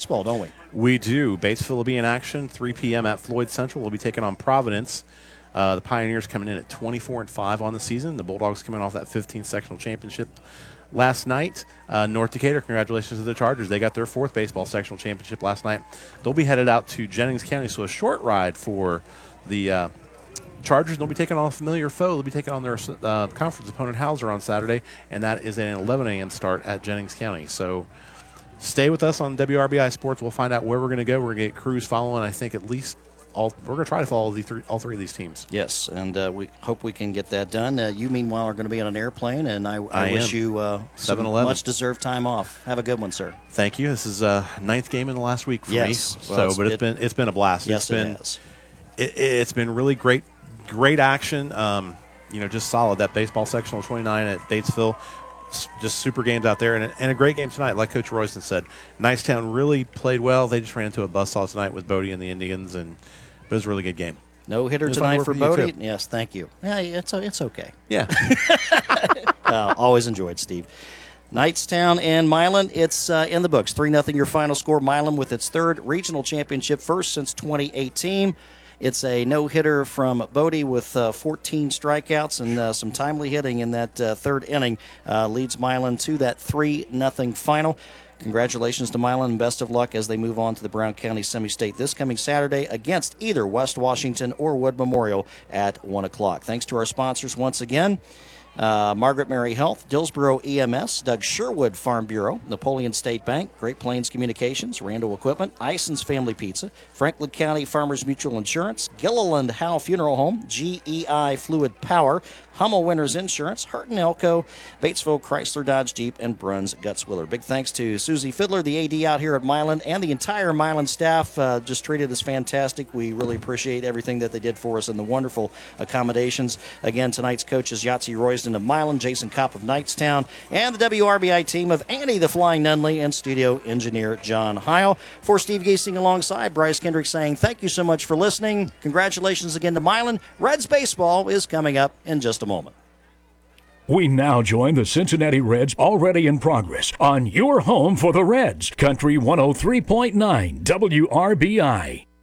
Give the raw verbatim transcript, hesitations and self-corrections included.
baseball, don't we? We do. Batesville will be in action, three p.m. at Floyd Central. We'll be taking on Providence. Uh, the Pioneers coming in at twenty-four and five on the season. The Bulldogs coming off that fifteenth sectional championship last night. Uh, North Decatur, congratulations to the Chargers. They got their fourth baseball sectional championship last night. They'll be headed out to Jennings County, so a short ride for the uh, Chargers. They'll be taking on a familiar foe. They'll be taking on their uh, conference opponent, Hauser, on Saturday, and that is an eleven a.m. start at Jennings County. So stay with us on W R B I Sports. We'll find out where we're going to go. We're going to get crews following, I think, at least all. We're going to try to follow the three, all three of these teams. Yes, and uh, we hope we can get that done. Uh, you, meanwhile, are going to be on an airplane, and I, I, I wish am. you uh, some much-deserved time off. Have a good one, sir. Thank you. This is uh, ninth game in the last week for yes. me. Well, so, but it's it, been it's been a blast. Yes, it's been, it has. It, it's been really great, great action. Um, you know, just solid. That baseball sectional twenty-nine at Batesville. Just super games out there, and a, and a great game tonight. Like Coach Royston said, Nicetown really played well. They just ran into a buzzsaw tonight with Bodie and the Indians, and it was a really good game. No hitter tonight for Bodie. Yes, thank you. Yeah, it's it's okay. Yeah, uh, always enjoyed, Steve. Knightstown and Milan, it's uh, in the books. three nothing your final score. Milan with its third regional championship, first since twenty eighteen. It's a no-hitter from Bodie with uh, fourteen strikeouts and uh, some timely hitting in that uh, third inning. Uh, leads Milan to that three nothing final. Congratulations to Milan and best of luck as they move on to the Brown County Semi-State this coming Saturday against either West Washington or Wood Memorial at one o'clock. Thanks to our sponsors once again. Uh, Margaret Mary Health, Dillsboro E M S, Doug Sherwood Farm Bureau, Napoleon State Bank, Great Plains Communications, Randall Equipment, Ison's Family Pizza, Franklin County Farmers Mutual Insurance, Gilliland Howe Funeral Home, G E I Fluid Power, Hummel Winners Insurance, Hurton Elko, Batesville Chrysler Dodge Jeep, and Bruns Gutzwiller. Big thanks to Susie Fiddler, the A D out here at Milan, and the entire Milan staff. Uh, just treated us fantastic. We really appreciate everything that they did for us and the wonderful accommodations. Again, tonight's coaches Yahtzee Royston of Milan, Jason Kopp of Knightstown, and the W R B I team of Annie the Flying Nunley and studio engineer John Heil. For Steve Giesing alongside Bryce Kendrick saying thank you so much for listening. Congratulations again to Milan. Reds baseball is coming up in just a moment. We now join the Cincinnati Reds, already in progress, on your home for the Reds, Country one oh three point nine W R B I.